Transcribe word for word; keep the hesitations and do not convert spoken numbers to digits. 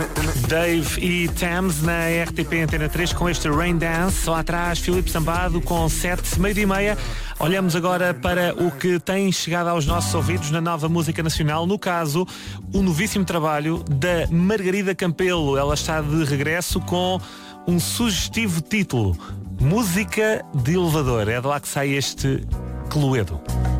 Dave e Thames na R T P Antena três com este Rain Dance. Só atrás Filipe Sambado com sete, meio dia e meia. Olhamos agora para o que tem chegado aos nossos ouvidos na nova música nacional. No caso, o novíssimo trabalho da Margarida Campelo. Ela está de regresso com um sugestivo título: Música de Elevador. É de lá que sai este Cluedo.